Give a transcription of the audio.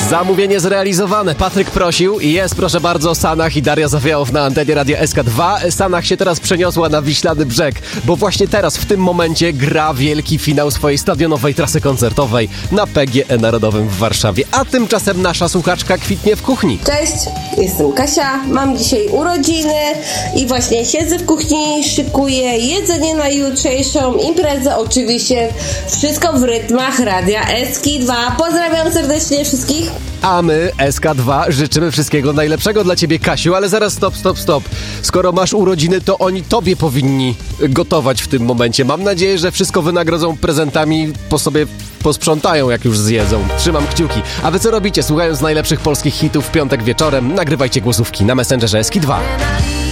Zamówienie zrealizowane. Patryk prosił i jest, proszę bardzo, Sanach i Daria Zawiałow na antenie Radia SK2. Sanach się teraz przeniosła na Wiślany Brzeg, bo właśnie teraz, w tym momencie gra wielki finał swojej stadionowej trasy koncertowej na PGE Narodowym w Warszawie. A tymczasem nasza słuchaczka kwitnie w kuchni. Cześć, jestem Kasia, mam dzisiaj urodziny i właśnie siedzę w kuchni, szykuję jedzenie na jutrzejszą imprezę. Oczywiście wszystko w rytmach Radia SK2. Pozdrawiam serdecznie wszystkich. A my, SK2, życzymy wszystkiego najlepszego dla ciebie, Kasiu, ale zaraz stop. Skoro masz urodziny, to oni tobie powinni gotować w tym momencie. Mam nadzieję, że wszystko wynagrodzą prezentami, po sobie posprzątają, jak już zjedzą. Trzymam kciuki. A wy co robicie, słuchając najlepszych polskich hitów w piątek wieczorem? Nagrywajcie głosówki na Messengerze SK2.